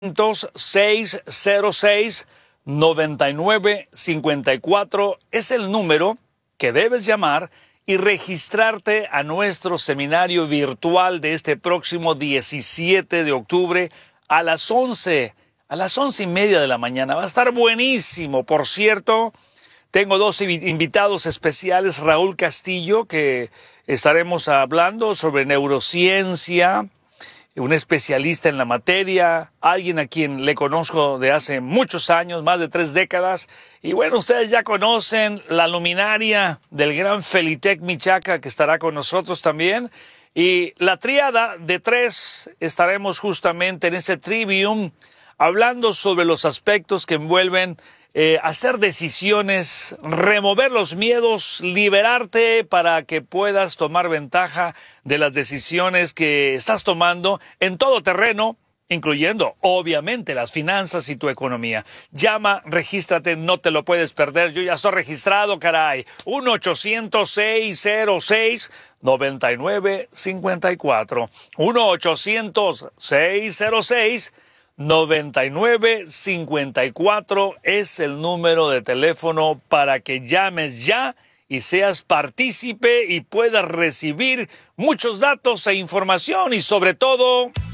606-9954 es el número que debes llamar y registrarte a nuestro seminario virtual de este próximo 17 de octubre a las 11 y media de la mañana. Va a estar buenísimo. Por cierto, tengo dos invitados especiales, Raúl Castillo, que estaremos hablando sobre neurociencia, un especialista en la materia, alguien a quien le conozco de hace muchos años, más de 3 décadas. Y bueno, ustedes ya conocen la luminaria del gran Felitec Michaca, que estará con nosotros también. Y la tríada de 3 estaremos justamente en ese trivium hablando sobre los aspectos que envuelven hacer decisiones, remover los miedos, liberarte para que puedas tomar ventaja de las decisiones que estás tomando en todo terreno, incluyendo, obviamente, las finanzas y tu economía. Llama, regístrate, no te lo puedes perder. Yo ya estoy registrado, caray. 1-800-606-9954. 1-800-606-9954 es el número de teléfono para que llames ya y seas partícipe y puedas recibir muchos datos e información y sobre todo